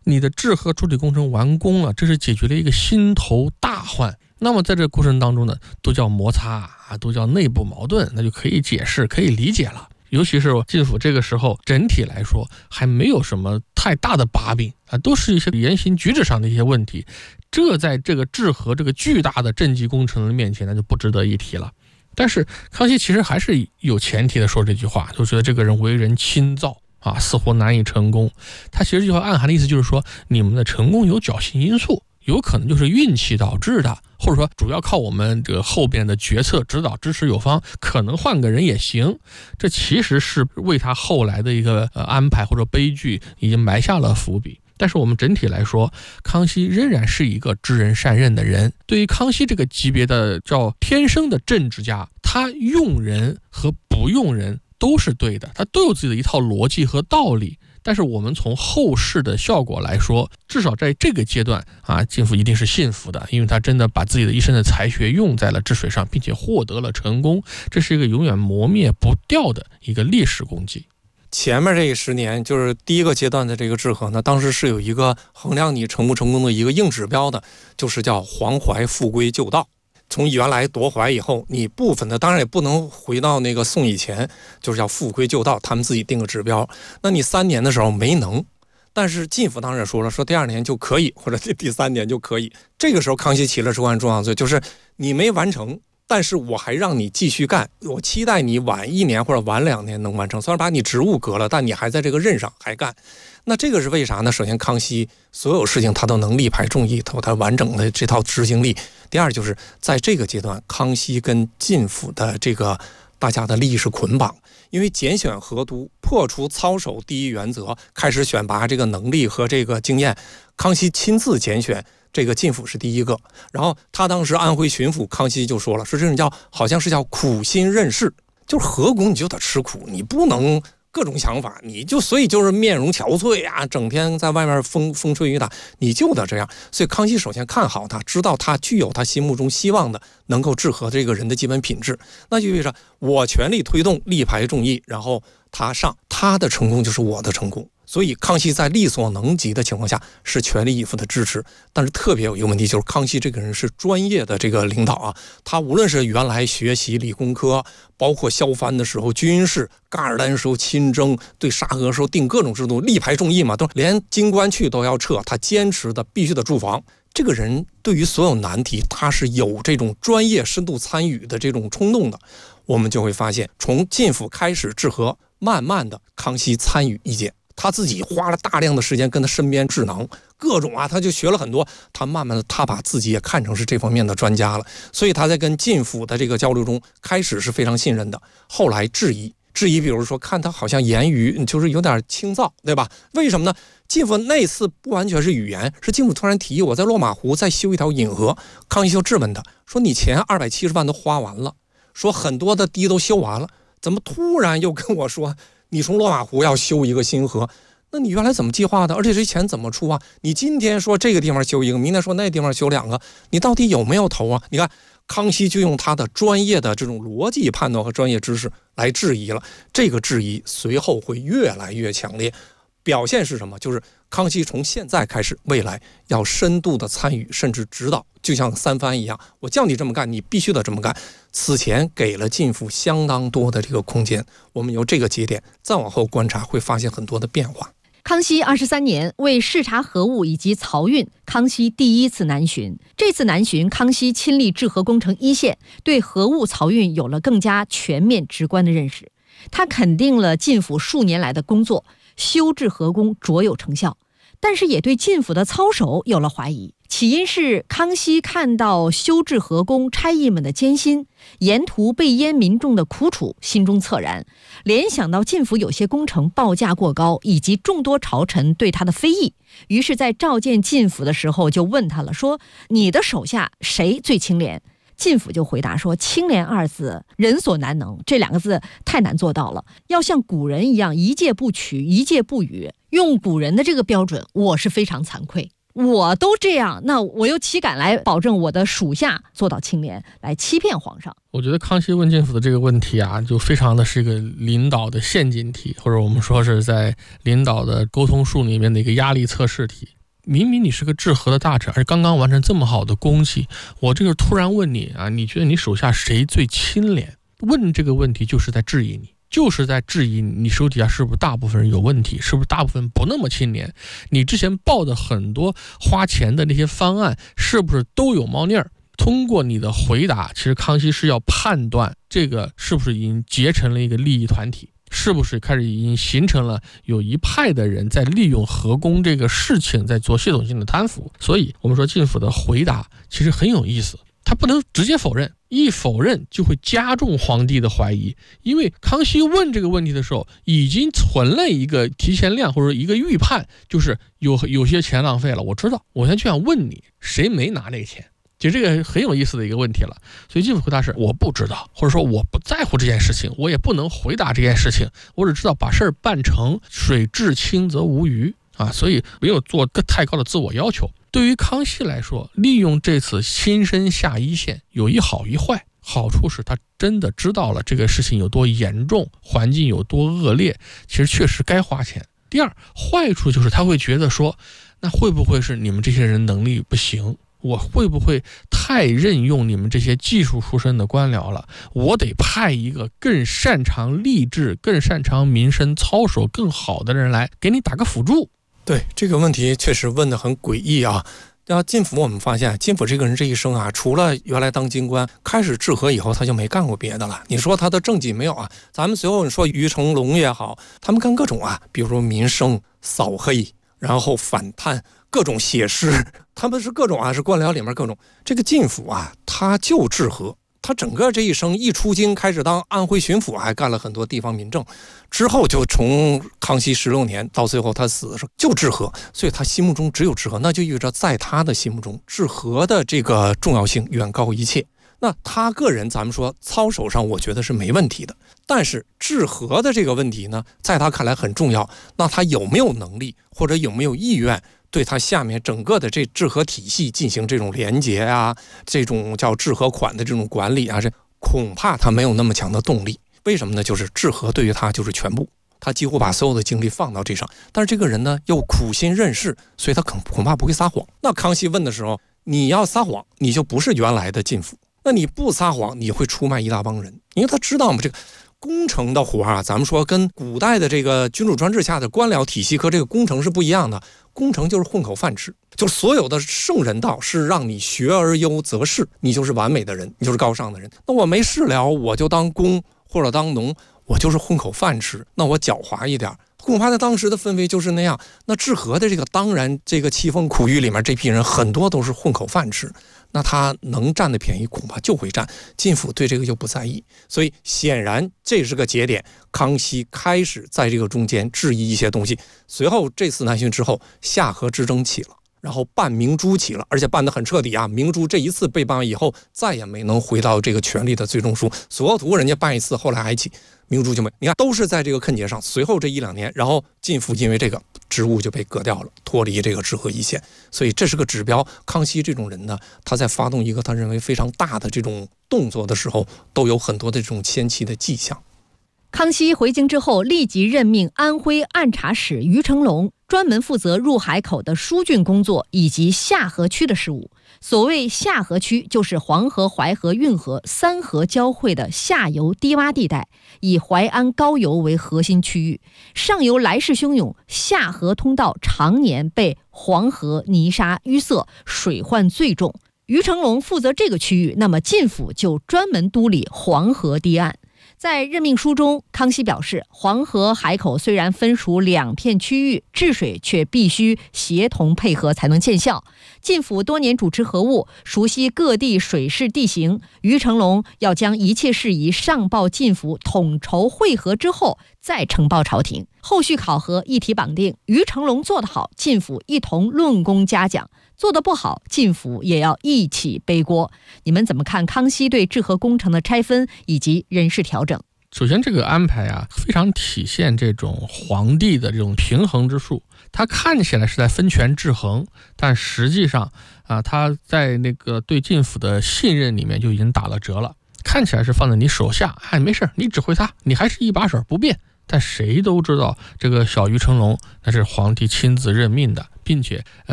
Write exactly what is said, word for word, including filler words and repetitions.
你的治河筑底工程完工了，这是解决了一个心头大患。那么在这个过程当中呢，都叫摩擦啊，都叫内部矛盾，那就可以解释，可以理解了。尤其是晋府这个时候整体来说还没有什么太大的把柄啊，都是一些言行举止上的一些问题，这在这个治河这个巨大的政绩工程的面前，那就不值得一提了。但是康熙其实还是有前提的说这句话，就觉得这个人为人轻躁啊，似乎难以成功。他其实这句话暗含的意思就是说，你们的成功有侥幸因素，有可能就是运气导致的，或者说主要靠我们这个后边的决策指导支持有方，可能换个人也行。这其实是为他后来的一个呃安排或者悲剧已经埋下了伏笔。但是我们整体来说，康熙仍然是一个知人善任的人。对于康熙这个级别的叫天生的政治家，他用人和不用人都是对的，他都有自己的一套逻辑和道理。但是我们从后世的效果来说，至少在这个阶段啊，晋府一定是幸福的，因为他真的把自己的一生的才学用在了治水上，并且获得了成功，这是一个永远磨灭不掉的一个历史功绩。 前面这十年就是第一个阶段的这个治河呢，当时是有一个衡量你成不成功的一个硬指标的，就是叫黄淮复归旧道。从原来夺淮以后，你部分的当然也不能回到那个宋以前，就是要复归旧道，他们自己定个指标。那你三年的时候没能，但是晋府当然说了，说第二年就可以，或者第三年就可以。这个时候康熙起了至关重要的罪，就是你没完成，但是我还让你继续干，我期待你晚一年或者晚两年能完成。虽然把你职务革了，但你还在这个任上还干。那这个是为啥呢？首先康熙所有事情他都能力排众议，他完整的这套执行力。第二就是在这个阶段，康熙跟晋府的这个大家的利益是捆绑，因为拣选河督，破除操守第一原则，开始选拔这个能力和这个经验。康熙亲自拣选这个晋府是第一个，然后他当时安徽巡抚，康熙就说了，说这种叫好像是叫苦心任事，就是河工你就得吃苦，你不能各种想法，你就所以就是面容憔悴啊，整天在外面风风吹雨打，你就得这样。所以康熙首先看好他，知道他具有他心目中希望的能够治河这个人的基本品质，那就意味着我全力推动，力排众议，然后他上，他的成功就是我的成功。所以康熙在力所能及的情况下是全力以赴的支持，但是特别有一个问题，就是康熙这个人是专业的这个领导啊，他无论是原来学习理工科，包括削藩的时候军事，噶尔丹时候亲征，对沙俄时候定各种制度，力排众议嘛，都连京官去都要撤，他坚持的必须得驻防。这个人对于所有难题他是有这种专业深度参与的这种冲动的。我们就会发现，从晋府开始治河，慢慢的康熙参与意见，他自己花了大量的时间跟他身边智囊各种啊，他就学了很多，他慢慢的他把自己也看成是这方面的专家了，所以他在跟晋府的这个交流中，开始是非常信任的，后来质疑质疑，比如说看他好像言语就是有点轻躁，对吧？为什么呢？晋府那次不完全是语言，是晋府突然提议我在落马湖再修一条引河，康熙就质问他说，你钱二百七十万都花完了，说很多的堤都修完了，怎么突然又跟我说你从落马湖要修一个新河？那你原来怎么计划的？而且这钱怎么出啊？你今天说这个地方修一个，明天说那地方修两个，你到底有没有头啊？你看康熙就用他的专业的这种逻辑判断和专业知识来质疑了，这个质疑随后会越来越强烈。表现是什么？就是康熙从现在开始，未来要深度的参与甚至指导，就像三藩一样，我叫你这么干，你必须得这么干。此前给了晋府相当多的这个空间，我们由这个节点再往后观察，会发现很多的变化。 康熙二十三年，为视察河务以及漕运，康熙第一次南巡。这次南巡，康熙亲历治河工程一线，对河务漕运有了更加全面直观的认识。他肯定了晋府数年来的工作，修治河工卓有成效，但是也对晋府的操守有了怀疑。起因是康熙看到修治河工差役们的艰辛，沿途被淹民众的苦楚，心中恻然，联想到晋府有些工程报价过高，以及众多朝臣对他的非议，于是在召见晋府的时候就问他了，说你的手下谁最清廉？晋府就回答说，清廉二字人所难能，这两个字太难做到了，要像古人一样一介不取一介不语，用古人的这个标准，我是非常惭愧。 我都这样，那我又岂敢来保证我的属下做到清廉，来欺骗皇上？ 我觉得康熙问晋府的这个问题啊，就非常的是一个领导的陷阱题，或者我们说是在领导的沟通术里面的一个压力测试题。明明你是个治和的大臣，而刚刚完成这么好的功绩，我这个突然问你啊，你觉得你手下谁最清廉？问这个问题就是在质疑你，就是在质疑你手底下是不是大部分人有问题，是不是大部分不那么清廉？你之前报的很多花钱的那些方案，是不是都有猫腻儿？通过你的回答，其实康熙是要判断这个是不是已经结成了一个利益团体，是不是开始已经形成了有一派的人在利用和宫这个事情在做系统性的贪腐。所以我们说晋府的回答其实很有意思，他不能直接否认，一否认就会加重皇帝的怀疑。因为康熙问这个问题的时候已经存了一个提前量或者一个预判，就是有有些钱浪费了，我知道，我现在就想问你谁没拿那个钱。其实这个很有意思的一个问题了，所以晋府回答是我不知道，或者说我不在乎这件事情，我也不能回答这件事情，我只知道把事儿办成，水至清则无鱼啊，所以没有做太高的自我要求。对于康熙来说，利用这次亲身下一线有一好一坏，好处是他真的知道了这个事情有多严重，环境有多恶劣，其实确实该花钱。第二，坏处就是他会觉得说，那会不会是你们这些人能力不行，我会不会太任用你们这些技术出身的官僚了？我得派一个更擅长吏治、更擅长民生操守更好的人来给你打个辅助。 对，这个问题确实问得很诡异啊。那晋府我们发现，晋府这个人这一生啊，除了原来当京官，开始治和以后，他就没干过别的了。你说他的政绩没有啊？咱们随后你说于成龙也好，他们干各种啊，比如说民生、扫黑，然后反贪，各种写诗，他们是各种啊，是官僚里面各种。这个晋府啊，他就治和。他整个这一生一出京开始当安徽巡抚，还干了很多地方民政，之后就从康熙十六年到最后他死的时候就治和，所以他心目中只有治和，那就意味着在他的心目中治和的这个重要性远高一切。那他个人咱们说操守上我觉得是没问题的，但是治和的这个问题呢，在他看来很重要，那他有没有能力或者有没有意愿对他下面整个的这治和体系进行这种连结啊，这种叫治和款的这种管理啊，这恐怕他没有那么强的动力。为什么呢？就是治和对于他就是全部，他几乎把所有的精力放到这上。但是这个人呢又苦心任事，所以他恐恐怕不会撒谎。那康熙问的时候，你要撒谎，你就不是原来的晋府；那你不撒谎，你会出卖一大帮人。因为他知道嘛，这个工程的活啊，咱们说跟古代的这个君主专制下的官僚体系和这个工程是不一样的。工程就是混口饭吃，就所有的圣人道是让你学而优则仕，你就是完美的人，你就是高尚的人。那我没事了，我就当工或者当农，我就是混口饭吃，那我狡猾一点。恐怕在当时的氛围就是那样。那治和的这个当然这个凄风苦雨里面这批人很多都是混口饭吃，那他能占的便宜恐怕就会占。晋府对这个就不在意，所以显然这是个节点，康熙开始在这个中间质疑一些东西。随后这次南巡之后，夏河之争起了，然后办明珠起了，而且办得很彻底啊！明珠这一次被办以后，再也没能回到这个权力的最终书。索要图人家办一次，后来还起，明珠就没。你看，都是在这个坑节上。随后这一两年，然后晋府因为这个职务就被革掉了，脱离这个治和一线。所以这是个指标。康熙这种人呢，他在发动一个他认为非常大的这种动作的时候，都有很多的这种先期的迹象。 康熙回京之后，立即任命安徽按察使于成龙专门负责入海口的疏浚工作以及下河区的事务。所谓下河区，就是黄河、淮河、运河三河交汇的下游低洼地带，以淮安高邮为核心区域。上游来势汹涌，下河通道常年被黄河泥沙淤塞，水患最重。于成龙负责这个区域，那么晋府就专门督理黄河堤岸。在任命书中，康熙表示，黄河海口虽然分属两片区域，治水却必须协同配合才能见效。晋府多年主持和务，熟悉各地水势地形，于成龙要将一切事宜上报晋府统筹会合之后，再呈报朝廷。后续考核一体绑定，于成龙做得好，晋府一同论功嘉奖；做得不好，晋府也要一起背锅。你们怎么看康熙对治和工程的拆分以及人事调整？ 首先这个安排啊，非常体现这种皇帝的这种平衡之术。他看起来是在分权制衡，但实际上啊，他在那个对晋府的信任里面就已经打了折了。看起来是放在你手下，哎，没事，你指挥他，你还是一把手不变。但谁都知道，这个小于成龙那是皇帝亲自任命的，并且呃。